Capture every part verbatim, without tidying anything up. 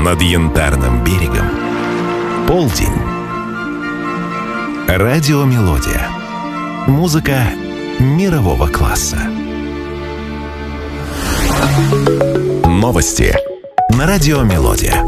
над Янтарным берегом. Полдень. Радиомелодия. Музыка мирового класса. Новости на Радиомелодия.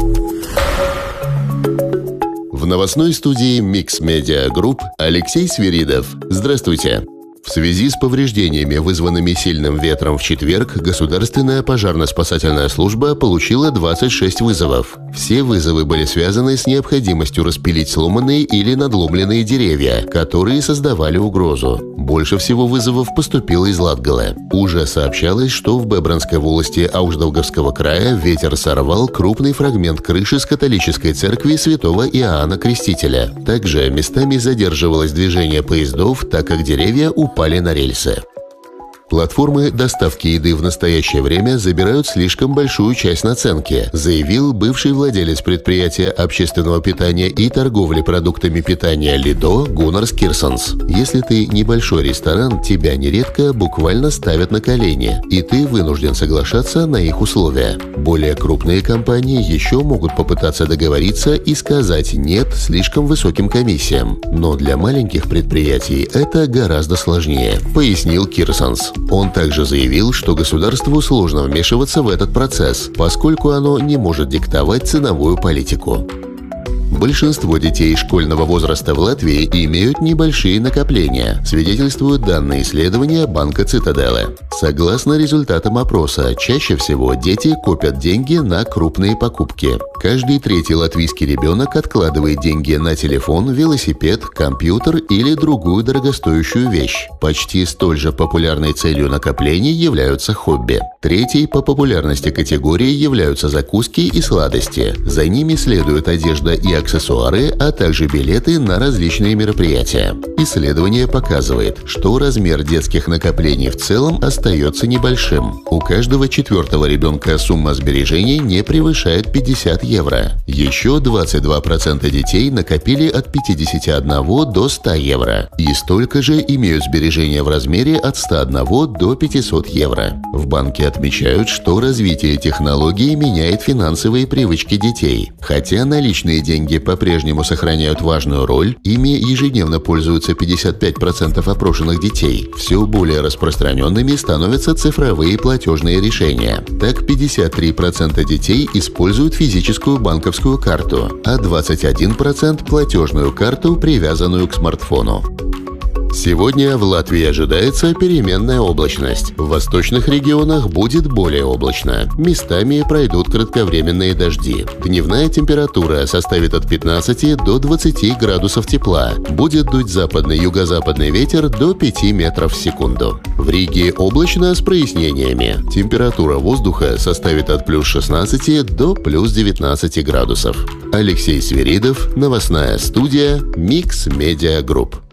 В новостной студии Mix Media Group Алексей Свиридов. Здравствуйте. В связи с повреждениями, вызванными сильным ветром в четверг, Государственная пожарно-спасательная служба получила двадцать шесть вызовов. Все вызовы были связаны с необходимостью распилить сломанные или надломленные деревья, которые создавали угрозу. Больше всего вызовов поступило из Латгалы. Уже сообщалось, что в Бебранской волости Ауждаугавского края ветер сорвал крупный фрагмент крыши с католической церкви святого Иоанна Крестителя. Также местами задерживалось движение поездов, так как деревья упали на рельсы. Платформы доставки еды в настоящее время забирают слишком большую часть наценки, заявил бывший владелец предприятия общественного питания и торговли продуктами питания Лидо Гуннарс Кирсонс. Если ты небольшой ресторан, тебя нередко буквально ставят на колени, и ты вынужден соглашаться на их условия. Более крупные компании еще могут попытаться договориться и сказать «нет» слишком высоким комиссиям. Но для маленьких предприятий это гораздо сложнее, пояснил Кирсонс. Он также заявил, что государству сложно вмешиваться в этот процесс, поскольку оно не может диктовать ценовую политику. Большинство детей школьного возраста в Латвии имеют небольшие накопления, свидетельствуют данные исследования банка Цитаделы. Согласно результатам опроса, чаще всего дети копят деньги на крупные покупки. Каждый третий латвийский ребенок откладывает деньги на телефон, велосипед, компьютер или другую дорогостоящую вещь. Почти столь же популярной целью накоплений являются хобби. Третьей по популярности категории являются закуски и сладости. За ними следует одежда и аксессуары, а также билеты на различные мероприятия. Исследование показывает, что размер детских накоплений в целом остается небольшим. У каждого четвертого ребенка сумма сбережений не превышает пятьдесят евро. Еще двадцать два процента детей накопили от пятидесяти одного до ста евро. И столько же имеют сбережения в размере от ста одного до пятисот евро. В банке отмечают, что развитие технологий меняет финансовые привычки детей. Хотя наличные деньги по-прежнему сохраняют важную роль, ими ежедневно пользуются пятьдесят пять процентов опрошенных детей. Все более распространенными становятся цифровые платежные решения. Так, пятьдесят три процента детей используют физическую банковскую карту, а двадцать один процент – платежную карту, привязанную к смартфону. Сегодня в Латвии ожидается переменная облачность. В восточных регионах будет более облачно. Местами пройдут кратковременные дожди. Дневная температура составит от пятнадцати до двадцати градусов тепла. Будет дуть западный юго-западный ветер до пяти метров в секунду. В Риге облачно с прояснениями. Температура воздуха составит от плюс шестнадцати до плюс девятнадцати градусов. Алексей Свиридов, новостная студия Mix Media Group.